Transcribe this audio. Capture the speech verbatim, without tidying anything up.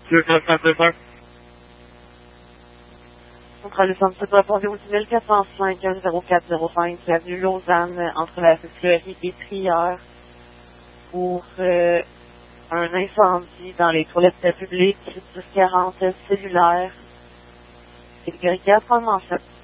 deux quatre cinq deux cinq. Centrale de Sunset, répondez au tunnel quatre cent cinq zéro quatre zéro cinq, avenue Lausanne, entre la Fleurie et Trieur, pour euh, un incendie dans les toilettes publiques, dix quarante cellulaire, catégorie quatre en manchette.